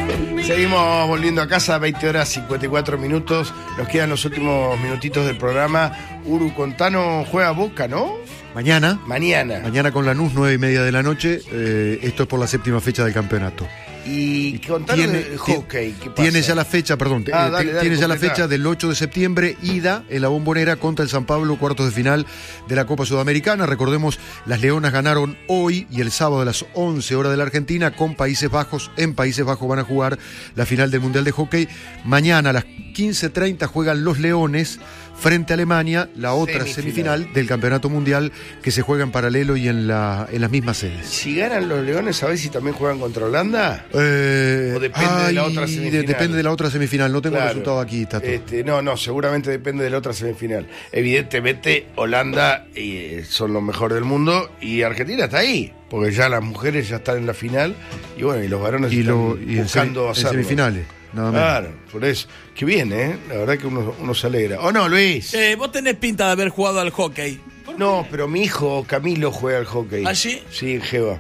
Seguimos volviendo a casa, 20 horas 54 minutos. Nos quedan los últimos minutitos del programa. Uru, Contano juega Boca, ¿no? Mañana con Lanús, 9:30 de la noche. Esto es por la 7ª fecha del campeonato. Y Contano de hockey, ¿qué pasa? Tiene ya la fecha, perdón. Tiene ya la fecha del 8 de septiembre, ida en la Bombonera contra el San Pablo, cuartos de final de la Copa Sudamericana. Recordemos, las Leonas ganaron hoy y el sábado a las 11 horas de la Argentina con Países Bajos. En Países Bajos van a jugar la final del Mundial de Hockey. Mañana a las 15:30 juegan los Leones frente a Alemania, la otra semifinal del Campeonato Mundial que se juega en paralelo y en las mismas sedes. Si ganan los Leones, ¿sabés si también juegan contra Holanda? ¿O depende de la otra semifinal? Depende de la otra semifinal, no tengo el resultado aquí, Tato. No, seguramente depende de la otra semifinal. Evidentemente, Holanda son los mejores del mundo y Argentina está ahí, porque ya las mujeres ya están en la final y bueno, y los varones están buscando hacerlo. En semifinales. Nada menos. Claro, por eso. Qué bien, La verdad que uno se alegra. ¿O no, Luis? Vos tenés pinta de haber jugado al hockey. No, pero mi hijo Camilo juega al hockey. ¿Ah, sí? Sí, en Jeva.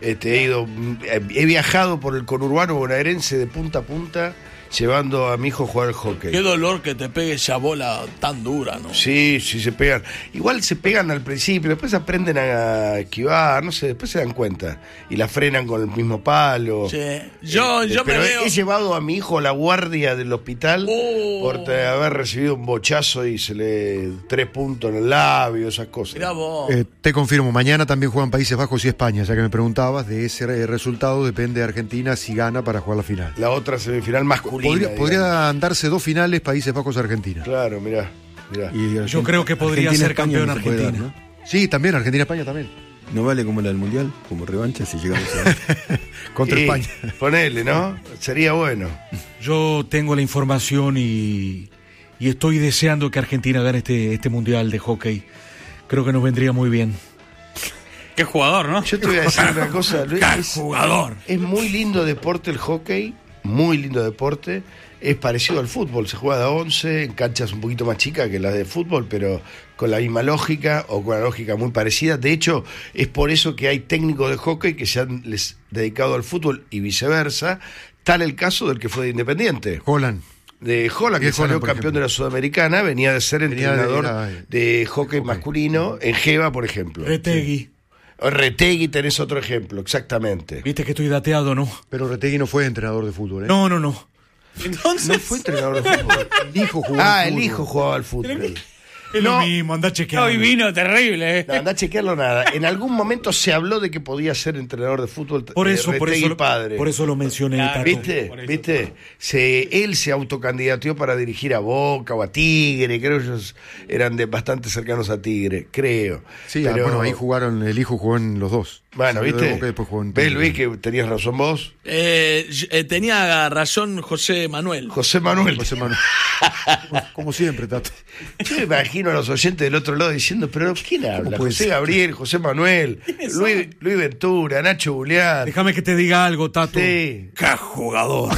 He viajado por el conurbano bonaerense de punta a punta llevando a mi hijo a jugar al hockey. Qué dolor que te pegue esa bola tan dura, ¿no? Sí, se pegan. Igual se pegan al principio, después aprenden a esquivar, no sé, después se dan cuenta. Y la frenan con el mismo palo. Sí. Yo pero me veo... he llevado a mi hijo a la guardia del hospital por haber recibido un bochazo y se le 3 puntos en el labio, esas cosas. Mirá vos. Te confirmo, mañana también juegan Países Bajos y España, ya que me preguntabas, de ese resultado depende de Argentina si gana para jugar la final. La otra semifinal masculina. Podría darse 2 finales Países Bajos-Argentina. Claro, mirá. Y yo creo que podría ser campeón Argentina. ¿No? Sí, también, Argentina-España también. No vale como la del Mundial, como revancha si llegamos a... Contra España. Ponele, ¿no? Sería bueno. Yo tengo la información y estoy deseando que Argentina gane este Mundial de hockey. Creo que nos vendría muy bien. Qué jugador, ¿no? Yo te voy a decir una cosa, Luis. ¡Qué jugador! Es muy lindo deporte el hockey, muy lindo deporte. Es parecido al fútbol, se juega de 11 en canchas un poquito más chicas que las de fútbol, pero con la misma lógica o con una lógica muy parecida. De hecho, es por eso que hay técnicos de hockey que se han dedicado al fútbol y viceversa. Tal el caso del que fue de Independiente. Holland, que salió campeón de la Sudamericana, venía de ser entrenador de hockey masculino en Jeva, por ejemplo. Retegui. Retegui tenés otro ejemplo, exactamente. Viste que estoy dateado, ¿no? Pero Retegui no fue entrenador de fútbol, ¿eh? No. Entonces... No fue entrenador de fútbol. El hijo jugaba al fútbol. Es lo mismo, andá chequeando. Hoy vino terrible, No, andá a chequearlo nada. En algún momento se habló de que podía ser entrenador de fútbol. Por eso lo mencioné. Claro, ¿Viste? Él se autocandidateó para dirigir a Boca o a Tigre. Creo que ellos eran bastante cercanos a Tigre, creo. Sí, pero ahí jugaron, el hijo jugó en los dos. Bueno, salió ¿viste? de Boca y después jugó en ¿Ves, Tigre. Luis, que tenías razón vos? Tenía razón José Manuel. José Manuel. Como siempre, Tato. Yo me imagino a los oyentes del otro lado diciendo, pero ¿quién habla? José Gabriel, José Manuel, Luis Ventura, Nacho Julián. Déjame que te diga algo, Tato. Sí. ¡Qué jugador!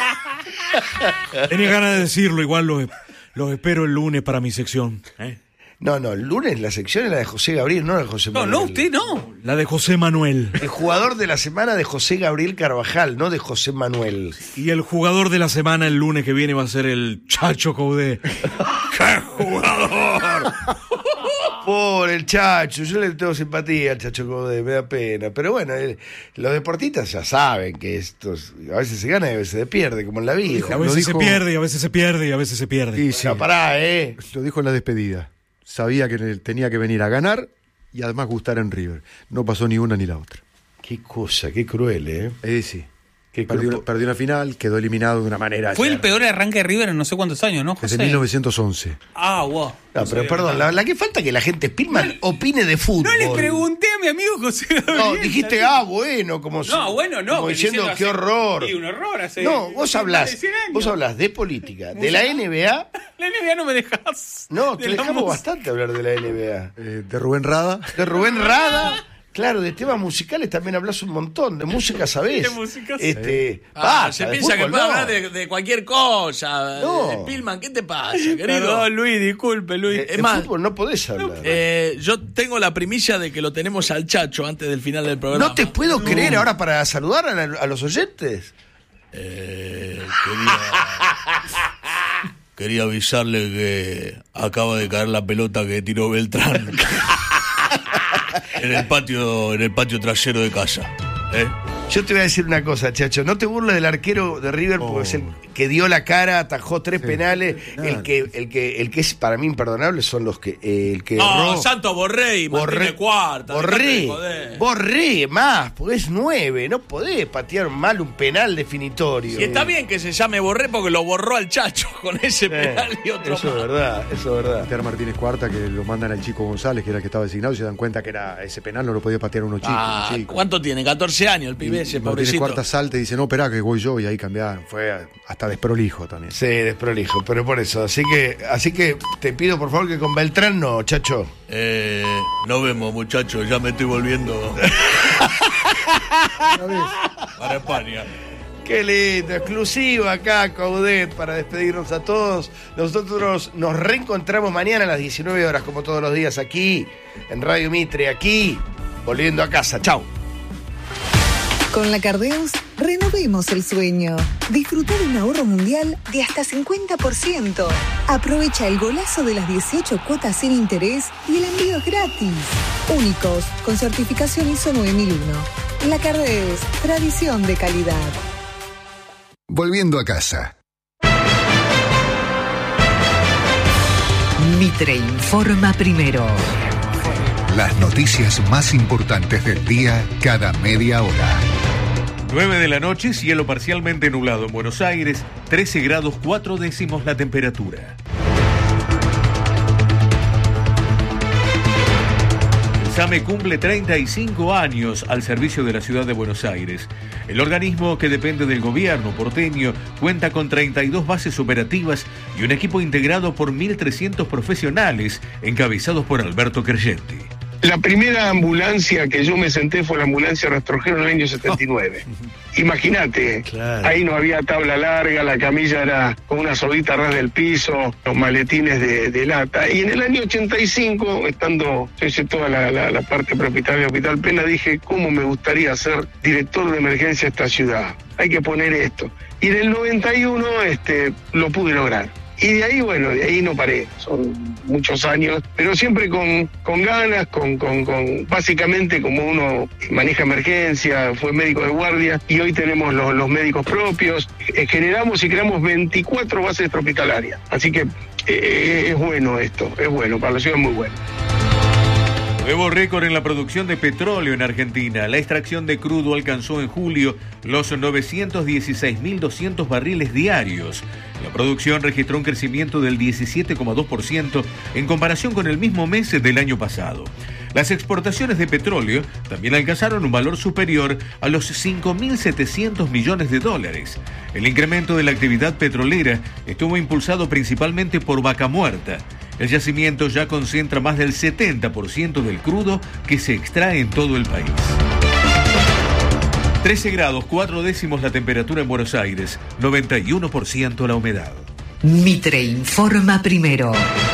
Tenía ganas de decirlo, igual los espero el lunes para mi sección. No, el lunes la sección es la de José Gabriel, no la de José Manuel. No, usted no. La de José Manuel. El jugador de la semana de José Gabriel Carvajal, no de José Manuel. Y el jugador de la semana el lunes que viene va a ser el Chacho Caudé. ¡Qué jugador! Por el Chacho, yo le tengo simpatía al Chacho Codé, me da pena. Pero bueno, los deportistas ya saben que a veces se gana y a veces se pierde, como en la vida. A veces se pierde, y a veces se pierde, y a veces se pierde. Y sí, no, pará, Lo dijo en la despedida. Sabía que tenía que venir a ganar y además gustar en River. No pasó ni una ni la otra. Qué cosa, qué cruel, Sí. Perdió una final, quedó eliminado de una manera... Fue el peor arranque de River en no sé cuántos años, ¿no, José? Desde 1911. Wow. No, pero perdón, la que falta que la gente Spillman opine de fútbol. No le pregunté a mi amigo José Gabriel. No, dijiste, bueno, como como diciendo, qué horror. Sí, un horror. No, vos hablás de política, de la NBA. La NBA no me dejás. No, te dejamos bastante hablar de la NBA. De Rubén Rada. De Rubén Rada. Claro, de temas musicales también hablas un montón. De música, ¿sabés? De música, se piensa que puede hablar de cualquier cosa. No. Pillman, ¿qué te pasa, querido? No, Luis, disculpe, Luis. De fútbol no podés hablar. Yo tengo la primicia de que lo tenemos al Chacho antes del final del programa. No te puedo creer ahora para saludar a los oyentes. Quería avisarle que acaba de caer la pelota que tiró Beltrán en el patio trasero de casa. Yo te voy a decir una cosa, Chacho, no te burles del arquero de River porque es el que dio la cara, atajó 3 penales. El que es para mí imperdonable son los que erró. Santos Borré y Martínez Cuarta. Borré más, porque es 9, no podés patear mal un penal definitorio. Y está bien que se llame Borré porque lo borró al Chacho con ese penal y otro eso más. Eso es verdad. Patear Martínez Cuarta, que lo mandan al Chico González, que era el que estaba designado, y se dan cuenta que era ese penal no lo podía patear uno chico. ¿Cuánto tiene? 14 años el pibe ese, pobrecito. Cuarta salta y dice, no, esperá que voy yo, y ahí cambiaron. Fue hasta desprolijo también. Sí, desprolijo, pero por eso. Así que te pido por favor que con Beltrán no, Chacho. Nos vemos, muchachos, ya me estoy volviendo para España. Qué lindo, exclusivo acá, Coudet, para despedirnos a todos. Nosotros nos reencontramos mañana a las 19 horas, como todos los días, aquí, en Radio Mitre, aquí, volviendo a casa. Chau. Con la Cardeus, renovemos el sueño. Disfruta de un ahorro mundial de hasta 50%. Aprovecha el golazo de las 18 cuotas sin interés y el envío es gratis. Únicos, con certificación ISO 9001. La Cardeus, tradición de calidad. Volviendo a casa. Mitre informa primero. Las noticias más importantes del día cada media hora. 9 de la noche, cielo parcialmente nublado en Buenos Aires, 13 grados 4 décimos la temperatura. El SAME cumple 35 años al servicio de la ciudad de Buenos Aires. El organismo, que depende del gobierno porteño, cuenta con 32 bases operativas y un equipo integrado por 1.300 profesionales, encabezados por Alberto Creyenti. La primera ambulancia que yo me senté fue la ambulancia Rastrojero en el año 79. Imagínate, claro. Ahí no había tabla larga, la camilla era con una soldita a ras del piso, los maletines de lata. Y en el año 85, estando, yo hice toda la parte propietaria de Hospital Pena, dije, ¿cómo me gustaría ser director de emergencia de esta ciudad? Hay que poner esto. Y en el 91 lo pude lograr. Y de ahí, bueno, de ahí no paré, son muchos años, pero siempre con ganas, con básicamente como uno maneja emergencia, fue médico de guardia y hoy tenemos los médicos propios, generamos y creamos 24 bases hospitalarias, así que es bueno esto, es bueno, para la ciudad es muy bueno. Nuevo récord en la producción de petróleo en Argentina. La extracción de crudo alcanzó en julio los 916.200 barriles diarios. La producción registró un crecimiento del 17,2% en comparación con el mismo mes del año pasado. Las exportaciones de petróleo también alcanzaron un valor superior a los 5.700 millones de dólares. El incremento de la actividad petrolera estuvo impulsado principalmente por Vaca Muerta. El yacimiento ya concentra más del 70% del crudo que se extrae en todo el país. 13 grados 4 décimos la temperatura en Buenos Aires, 91% la humedad. Mitre informa primero.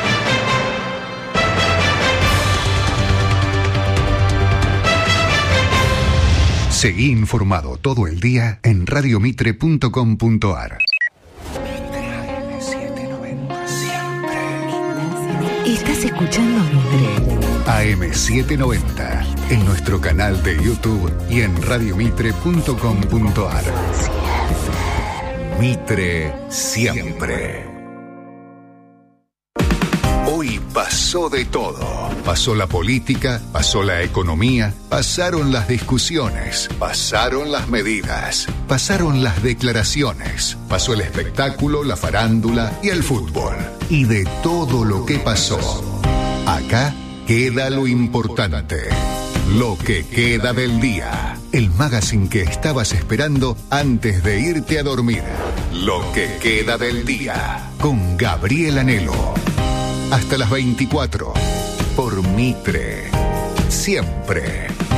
Seguí informado todo el día en radiomitre.com.ar. Estás escuchando Mitre. AM790, en nuestro canal de YouTube y en radiomitre.com.ar. Mitre siempre. Hoy pasó de todo. Pasó la política, pasó la economía, pasaron las discusiones, pasaron las medidas, pasaron las declaraciones, pasó el espectáculo, la farándula y el fútbol. Y de todo lo que pasó, acá queda lo importante. Lo que queda del día. El magazine que estabas esperando antes de irte a dormir. Lo que queda del día. Con Gabriel Anelo. Hasta las 24. Por Mitre. Siempre.